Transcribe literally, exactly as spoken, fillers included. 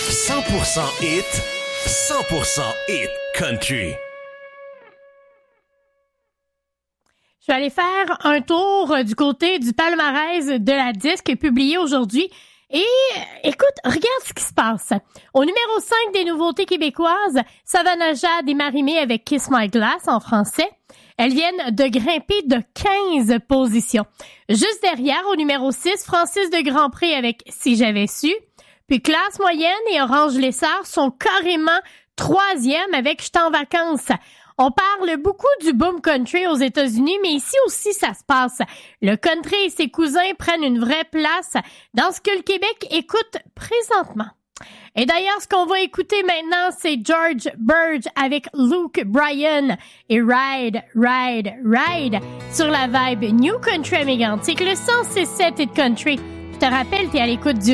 cent pour cent hit, cent pour cent hit country. Je vais aller faire un tour du côté du palmarès de la disque publié aujourd'hui. Et écoute, regarde ce qui se passe. Au numéro cinq des nouveautés québécoises, Savannah Jade et Marie-Mé avec Kiss My Glass en français. Elles viennent de grimper de quinze positions. Juste derrière, au numéro six, Francis de Grandpré avec Si j'avais su. Puis Classe Moyenne et Orange Lessard sont carrément troisième avec J'suis en vacances. On parle beaucoup du boom country aux États-Unis, mais ici aussi ça se passe. Le country et ses cousins prennent une vraie place dans ce que le Québec écoute présentement. Et d'ailleurs, ce qu'on va écouter maintenant, c'est George Burge avec Luke Bryan et Ride, Ride, Ride sur la vibe New Country Mégantic, le cent six sept Hit Country. Je te rappelle, t'es à l'écoute du